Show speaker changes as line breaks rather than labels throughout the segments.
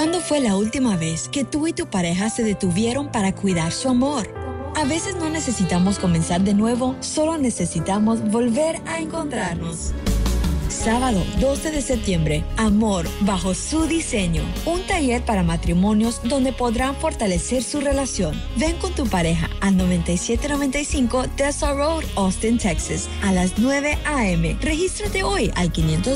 ¿Cuándo fue la última vez que tú y tu pareja se detuvieron para cuidar su amor? A veces no necesitamos comenzar de nuevo, solo necesitamos volver a encontrarnos. Sábado 12 de septiembre, Amor bajo su diseño. Un taller para matrimonios donde podrán fortalecer su relación. Ven con tu pareja al 9795 Tessa Road, Austin, Texas, a las 9 a.m. Regístrate hoy al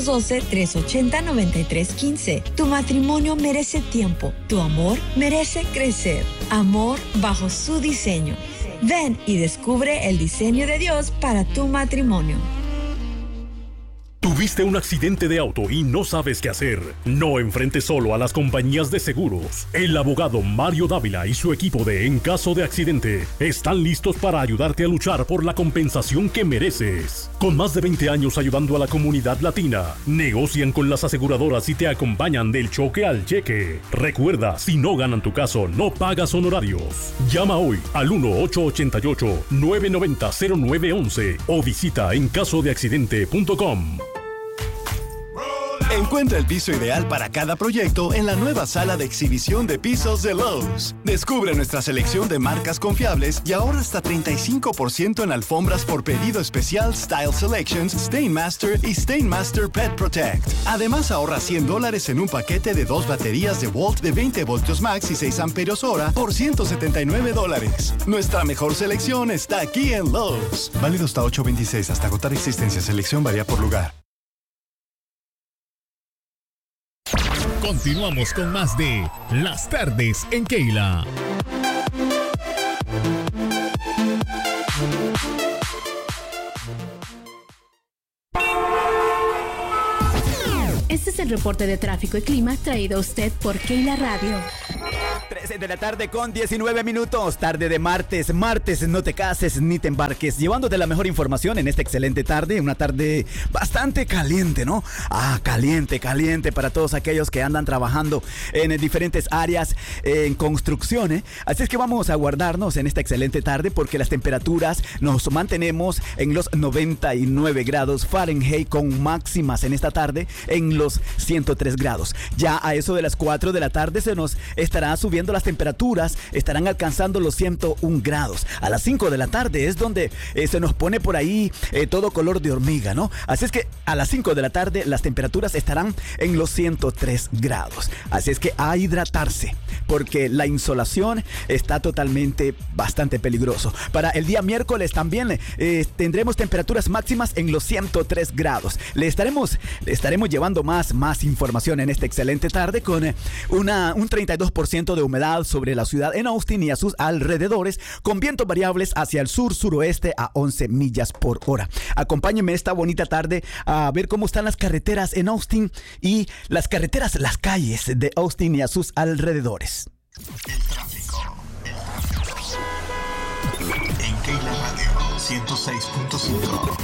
512-380-9315. Tu matrimonio merece tiempo. Tu amor merece crecer. Amor bajo su diseño. Ven y descubre el diseño de Dios para tu matrimonio.
¿Tuviste un accidente de auto y no sabes qué hacer? No enfrentes solo a las compañías de seguros. El abogado Mario Dávila y su equipo de En Caso de Accidente están listos para ayudarte a luchar por la compensación que mereces. Con más de 20 años ayudando a la comunidad latina, negocian con las aseguradoras y te acompañan del choque al cheque. Recuerda, si no ganan tu caso, no pagas honorarios. Llama hoy al 1-888-990-0911 o visita encasodeaccidente.com.
Encuentra el piso ideal para cada proyecto en la nueva sala de exhibición de pisos de Lowe's. Descubre nuestra selección de marcas confiables y ahorra hasta 35% en alfombras por pedido especial Style Selections, Stainmaster y Stainmaster Pet Protect. Además, ahorra $100 en un paquete de 2 baterías de Volt de 20 voltios max y 6 amperios hora por $179. Nuestra mejor selección está aquí en Lowe's. Válido hasta 8/26. Hasta agotar existencia. Selección varía por lugar.
Continuamos con más de Las Tardes en Keila.
Este es el reporte de tráfico y clima traído a usted por Keila Radio.
13 de la tarde con 19 minutos, tarde de martes, no te cases ni te embarques, llevándote la mejor información en esta excelente tarde, una tarde bastante caliente, ¿no? Caliente para todos aquellos que andan trabajando en diferentes áreas en construcción, ¿eh? Así es que vamos a guardarnos en esta excelente tarde porque las temperaturas nos mantenemos en los 99 grados Fahrenheit con máximas en esta tarde en los 103 grados. Ya a eso de las 4 de la tarde se nos estará subiendo las temperaturas, estarán alcanzando los 101 grados. A las 5 de la tarde es donde se nos pone por ahí todo color de hormiga, ¿no? Así es que a las 5 de la tarde las temperaturas estarán en los 103 grados. Así es que a hidratarse, porque la insolación está totalmente bastante peligroso. Para el día miércoles también tendremos temperaturas máximas en los 103 grados. Le estaremos llevando más información en esta excelente tarde con un 32% de humedad sobre la ciudad en Austin y a sus alrededores, con vientos variables hacia el sur-suroeste a 11 millas por hora. Acompáñenme esta bonita tarde a ver cómo están las carreteras en Austin y las calles de Austin y a sus alrededores.
El tráfico. En Keila Radio 106.5.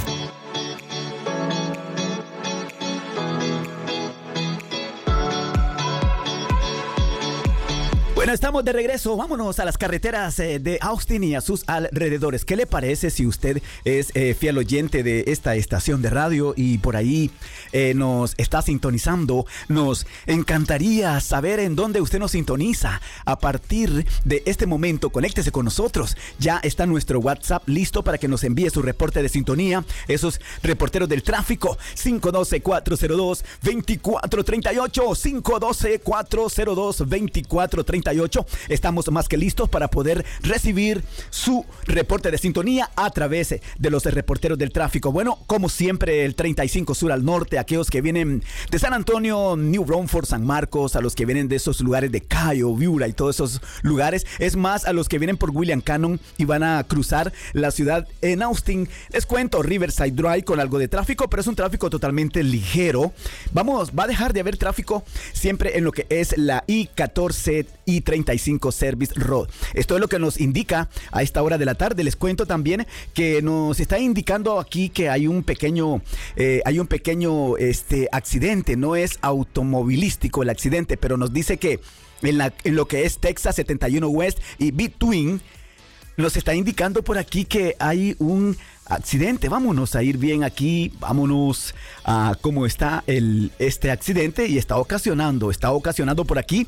Bueno, estamos de regreso. Vámonos a las carreteras de Austin y a sus alrededores. ¿Qué le parece si usted es fiel oyente de esta estación de radio y por ahí nos está sintonizando? Nos encantaría saber en dónde usted nos sintoniza. A partir de este momento, conéctese con nosotros. Ya está nuestro WhatsApp listo para que nos envíe su reporte de sintonía. Esos reporteros del tráfico. 512-402-2438. 512-402-2438. Estamos más que listos para poder recibir su reporte de sintonía a través de los reporteros del tráfico. Bueno, como siempre, el 35 sur al norte, aquellos que vienen de San Antonio, New Braunford, San Marcos, a los que vienen de esos lugares de Cayo, Viura y todos esos lugares. Es más, a los que vienen por William Cannon y van a cruzar la ciudad en Austin. Les cuento, Riverside Drive con algo de tráfico, pero es un tráfico totalmente ligero. Va a dejar de haber tráfico siempre en lo que es la I-14 y 35 Service Road. Esto es lo que nos indica a esta hora de la tarde. Les cuento también que nos está indicando aquí que hay un pequeño accidente. No es automovilístico el accidente, pero nos dice que en lo que es Texas 71 West y Between, nos está indicando por aquí que hay un accidente. Vámonos a ir bien aquí, vámonos a cómo está este accidente y está ocasionando por aquí,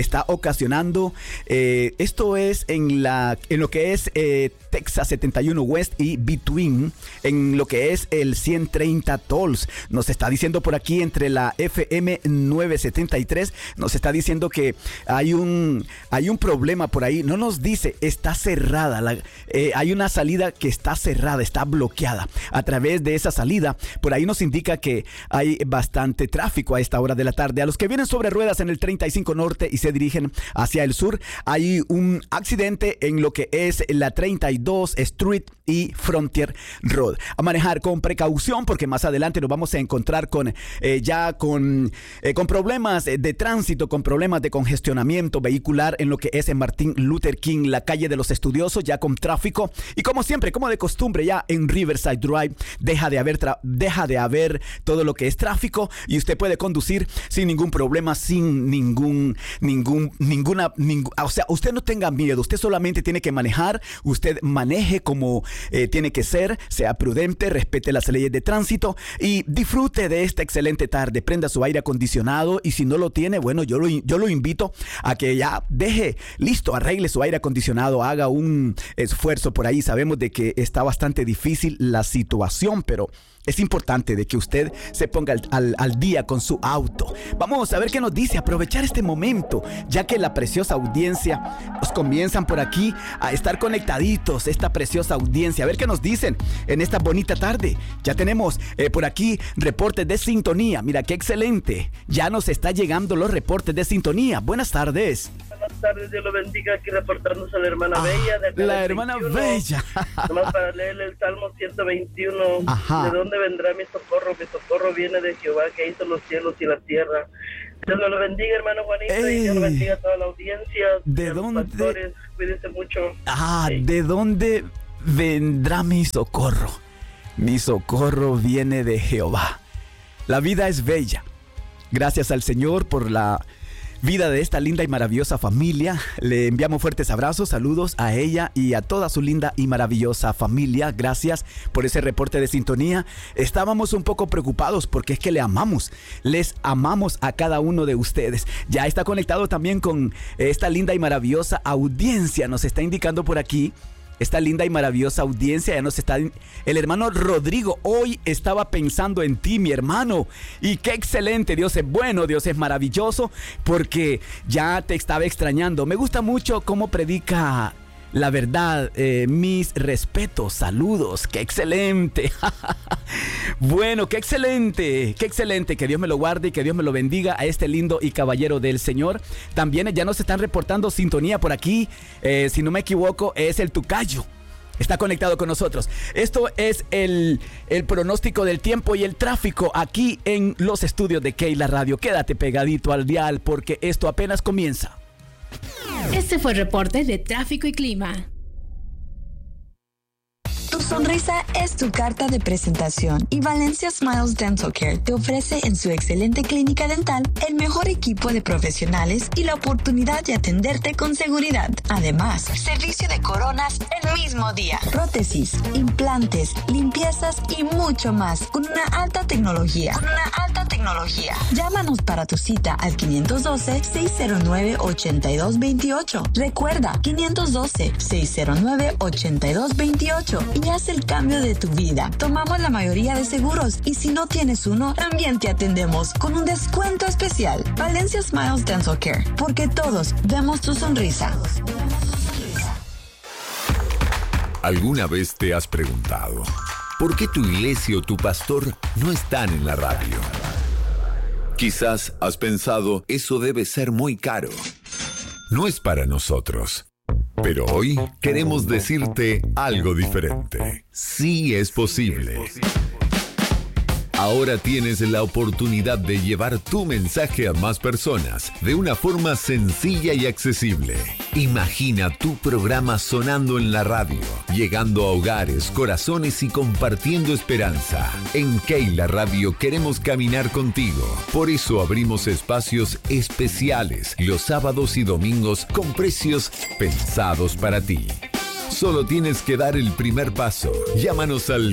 esto es en lo que es Texas 71 West y Between, en lo que es el 130 Tolls. Nos está diciendo por aquí entre la FM 973, nos está diciendo que hay un problema por ahí. No nos dice, está cerrada, hay una salida que está cerrada, está bloqueada. A través de esa salida, por ahí nos indica que hay bastante tráfico a esta hora de la tarde. A los que vienen sobre ruedas en el 35 Norte y se dirigen hacia el sur, hay un accidente en lo que es la 32 Street y Frontier Road. A manejar con precaución porque más adelante nos vamos a encontrar con problemas de tránsito, con problemas de congestionamiento vehicular en lo que es en Martin Luther King, la calle de los estudiosos, ya con tráfico. Y como siempre, como de costumbre, ya en Riverside Drive deja de haber todo lo que es tráfico y usted puede conducir sin ningún problema, sin o sea, usted no tenga miedo, usted solamente tiene que manejar, usted maneje como tiene que ser, sea prudente, respete las leyes de tránsito y disfrute de esta excelente tarde. Prenda su aire acondicionado y si no lo tiene, bueno, yo lo invito a que ya deje listo, arregle su aire acondicionado, haga un esfuerzo por ahí. Sabemos de que está bastante difícil la situación, pero es importante de que usted se ponga al día con su auto. Vamos a ver qué nos dice, aprovechar este momento, ya que la preciosa audiencia nos comienzan por aquí a estar conectaditos, esta preciosa audiencia. A ver qué nos dicen en esta bonita tarde. Ya tenemos por aquí reportes de sintonía. Mira qué excelente. Ya nos está llegando los reportes de sintonía. Buenas tardes.
Buenas tardes, Dios lo bendiga, aquí reportándose a la hermana Bella.
La hermana 21, Bella.
Nomás para leerle el Salmo 121.
Ajá.
¿De dónde vendrá mi socorro? Mi socorro viene de Jehová, que hizo los cielos y la tierra. Dios me lo bendiga, hermano Juanito, y Dios lo bendiga a toda la audiencia.
¿De dónde?
Pastores, cuídense mucho.
Sí. ¿De dónde vendrá mi socorro? Mi socorro viene de Jehová. La vida es bella. Gracias al Señor por la vida de esta linda y maravillosa familia. Le enviamos fuertes abrazos, saludos a ella y a toda su linda y maravillosa familia. Gracias por ese reporte de sintonía. Estábamos un poco preocupados porque es que les amamos a cada uno de ustedes. Ya está conectado también con esta linda y maravillosa audiencia. Nos está indicando por aquí esta linda y maravillosa audiencia. Ya nos está el hermano Rodrigo. Hoy estaba pensando en ti, mi hermano, y qué excelente. Dios es bueno, Dios es maravilloso, porque ya te estaba extrañando. Me gusta mucho cómo predica la verdad. Mis respetos, saludos, qué excelente. Bueno, qué excelente, que Dios me lo guarde y que Dios me lo bendiga a este lindo y caballero del Señor. También ya nos están reportando sintonía por aquí, si no me equivoco es el Tucayo. Está conectado con nosotros. Esto es el pronóstico del tiempo y el tráfico aquí en los estudios de Keila Radio. Quédate pegadito al dial porque esto apenas comienza.
Este fue el reporte de tráfico y clima.
Tu sonrisa es tu carta de presentación y Valencia Smiles Dental Care te ofrece en su excelente clínica dental el mejor equipo de profesionales y la oportunidad de atenderte con seguridad. Además, servicio de coronas el mismo día, prótesis, implantes, limpiezas y mucho más con una alta tecnología. Llámanos para tu cita al 512-609-8228. Recuerda, 512-609-8228 y haz el cambio de tu vida. Tomamos la mayoría de seguros y si no tienes uno, también te atendemos con un descuento especial. Valencia Smiles Dental Care, porque todos vemos tu sonrisa.
¿Alguna vez te has preguntado por qué tu iglesia o tu pastor no están en la radio? Quizás has pensado, eso debe ser muy caro. No es para nosotros. Pero hoy queremos decirte algo diferente. Sí es posible. Ahora tienes la oportunidad de llevar tu mensaje a más personas de una forma sencilla y accesible. Imagina tu programa sonando en la radio, llegando a hogares, corazones y compartiendo esperanza. En Keila Radio queremos caminar contigo. Por eso abrimos espacios especiales los sábados y domingos con precios pensados para ti. Solo tienes que dar el primer paso. Llámanos al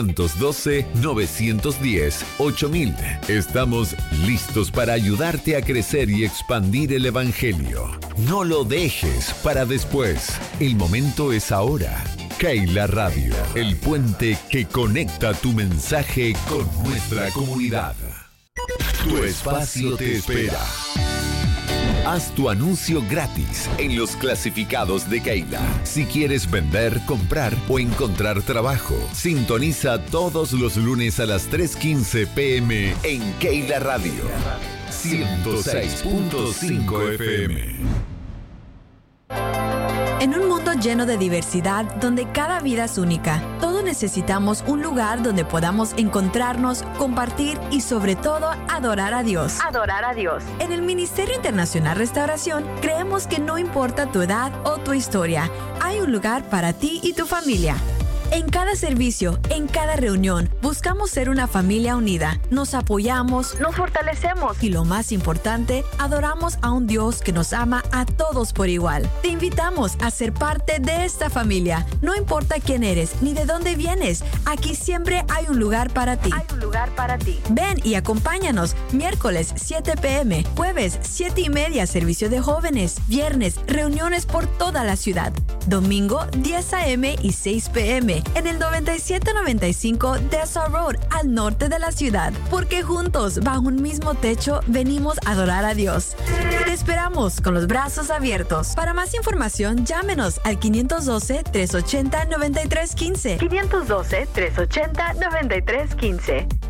512-910-8000. Estamos listos para ayudarte a crecer y expandir el Evangelio. No lo dejes para después. El momento es ahora. Keila Radio, el puente que conecta tu mensaje con nuestra comunidad. Tu espacio te espera. Haz tu anuncio gratis en los clasificados de Keila. Si quieres vender, comprar o encontrar trabajo, sintoniza todos los lunes a las 3:15 p.m. en Keila Radio 106.5 FM.
En un mundo lleno de diversidad, donde cada vida es única, todos necesitamos un lugar donde podamos encontrarnos, compartir y sobre todo adorar a Dios. Adorar a Dios. En el Ministerio Internacional Restauración, creemos que no importa tu edad o tu historia, hay un lugar para ti y tu familia. En cada servicio, en cada reunión, buscamos ser una familia unida. Nos apoyamos, nos fortalecemos y lo más importante, adoramos a un Dios que nos ama a todos por igual. Te invitamos a ser parte de esta familia. No importa quién eres ni de dónde vienes, aquí siempre hay un lugar para ti. Hay un lugar para ti. Ven y acompáñanos. Miércoles 7 p.m., jueves 7:30 servicio de jóvenes, viernes reuniones por toda la ciudad, domingo 10 a.m. y 6 p.m. en el 9795 Dessa Road, al norte de la ciudad. Porque juntos, bajo un mismo techo, venimos a adorar a Dios. Te esperamos con los brazos abiertos. Para más información, llámenos al 512-380-9315. 512-380-9315.